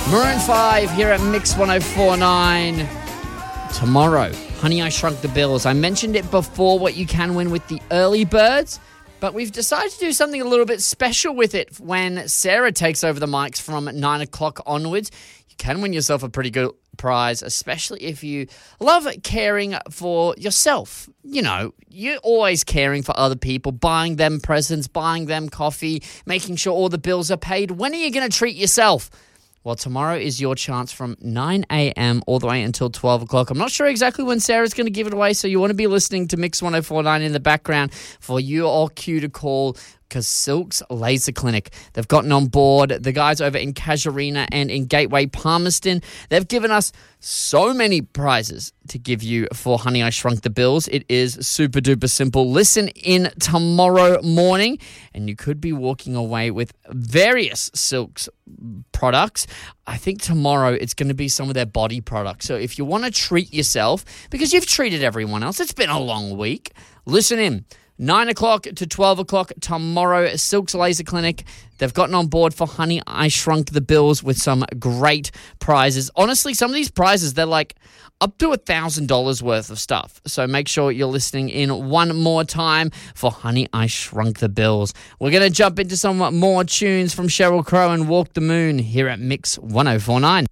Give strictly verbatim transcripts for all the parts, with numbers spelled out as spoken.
Maroon five here at Mix one oh four point nine. Tomorrow, Honey, I Shrunk the Bills. I mentioned it before, what you can win with the early birds, but we've decided to do something a little bit special with it when Sarah takes over the mics from nine o'clock onwards. You can win yourself a pretty good prize, especially if you love caring for yourself. You know, you're always caring for other people, buying them presents, buying them coffee, making sure all the bills are paid. When are you going to treat yourself? Well, tomorrow is your chance from nine a.m. all the way until twelve o'clock. I'm not sure exactly when Sarah's going to give it away, so you want to be listening to Mix one oh four point nine in the background for your cue to call, because Silk's Laser Clinic, they've gotten on board. The guys over in Casuarina and in Gateway Palmerston, they've given us so many prizes to give you for Honey, I Shrunk the Bills. It is super duper simple. Listen in tomorrow morning and you could be walking away with various Silk's products. I think tomorrow it's going to be some of their body products. So if you want to treat yourself, because you've treated everyone else, it's been a long week, listen in. nine o'clock to twelve o'clock tomorrow, Silk's Laser Clinic. They've gotten on board for Honey, I Shrunk the Bills with some great prizes. Honestly, some of these prizes, they're like up to one thousand dollars worth of stuff. So make sure you're listening in one more time for Honey, I Shrunk the Bills. We're going to jump into some more tunes from Sheryl Crow and Walk the Moon here at Mix one oh four point nine.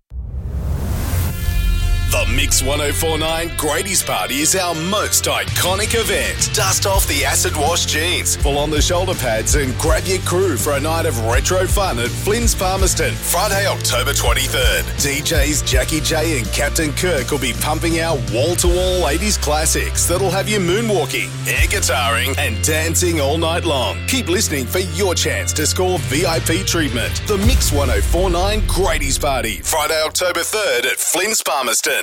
The Mix one oh four point nine Grady's Party is our most iconic event. Dust off the acid wash jeans, pull on the shoulder pads and grab your crew for a night of retro fun at Flynn's Palmerston, Friday, October twenty-third. D Js Jackie J and Captain Kirk will be pumping out wall-to-wall eighties classics that'll have you moonwalking, air guitaring and dancing all night long. Keep listening for your chance to score V I P treatment. The Mix one oh four point nine Grady's Party, Friday, October third at Flynn's Palmerston.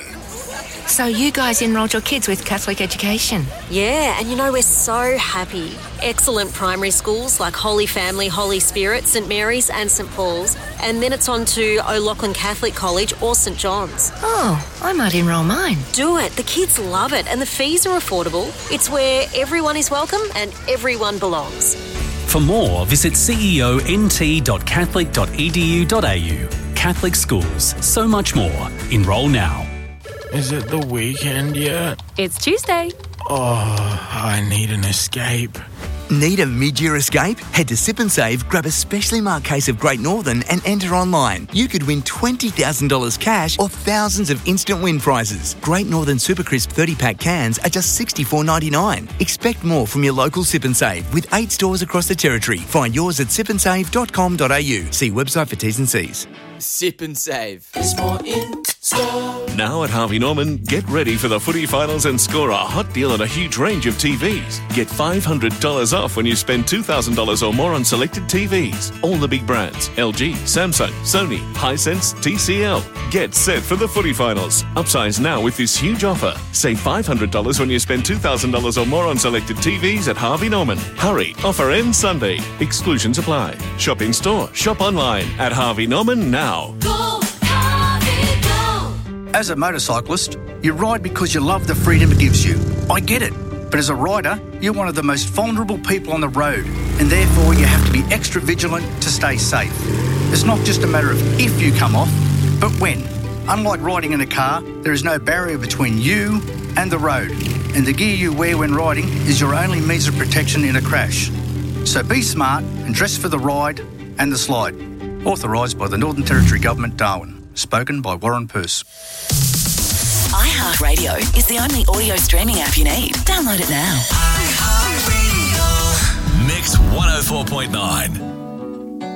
So you guys enrolled your kids with Catholic education? Yeah, and you know, we're so happy. Excellent primary schools like Holy Family, Holy Spirit, St Mary's and St Paul's. And then it's on to O'Loughlin Catholic College or St John's. Oh, I might enrol mine. Do it. The kids love it and the fees are affordable. It's where everyone is welcome and everyone belongs. For more, visit c e o n t dot catholic dot e d u dot a u. Catholic schools, so much more. Enrol now. Is it the weekend yet? It's Tuesday. Oh, I need an escape. Need a mid-year escape? Head to Sip and Save, grab a specially marked case of Great Northern and enter online. You could win twenty thousand dollars cash or thousands of instant win prizes. Great Northern Super Crisp thirty-pack cans are just sixty-four ninety-nine. Expect more from your local Sip and Save with eight stores across the territory. Find yours at sip and save dot com dot a u. See website for T's and C's. Sip and Save. There's more in store. Now at Harvey Norman, get ready for the footy finals and score a hot deal on a huge range of T Vs. Get five hundred dollars off when you spend two thousand dollars or more on selected T Vs. All the big brands, L G, Samsung, Sony, Hisense, T C L. Get set for the footy finals. Upsize now with this huge offer. Save five hundred dollars when you spend two thousand dollars or more on selected T Vs at Harvey Norman. Hurry, offer ends Sunday. Exclusions apply. Shop in store, shop online at Harvey Norman now. Go, Harvey, go. As a motorcyclist, you ride because you love the freedom it gives you. I get it. But as a rider, you're one of the most vulnerable people on the road, and therefore you have to be extra vigilant to stay safe. It's not just a matter of if you come off, but when. Unlike riding in a car, there is no barrier between you and the road, and the gear you wear when riding is your only means of protection in a crash. So be smart and dress for the ride and the slide. Authorised by the Northern Territory Government, Darwin. Spoken by Warren Purse. iHeartRadio is the only audio streaming app you need. Download it now. Mix one oh four point nine.